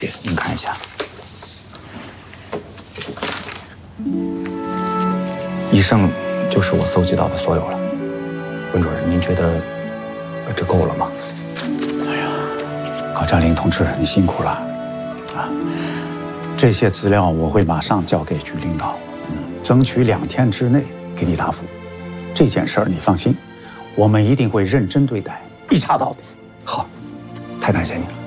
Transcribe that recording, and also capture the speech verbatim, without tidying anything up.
您看一下，以上就是我搜集到的所有了。温主任，您觉得这够了吗？ 哎呀，高嘉玲同志，你辛苦了啊！这些资料我会马上交给局领导，嗯，争取两天之内给你答复。这件事儿你放心，我们一定会认真对待，一查到底。 好，太感谢你了。